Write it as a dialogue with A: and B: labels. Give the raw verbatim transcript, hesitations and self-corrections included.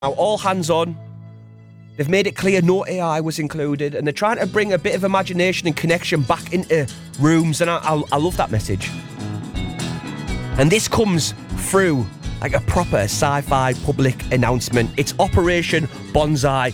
A: Now, all hands on. They've made it clear no A I was included, and they're trying to bring a bit of imagination and connection back into rooms, and I, I, I love that message. And this comes through like a proper sci-fi public announcement. It's Operation Bonsai.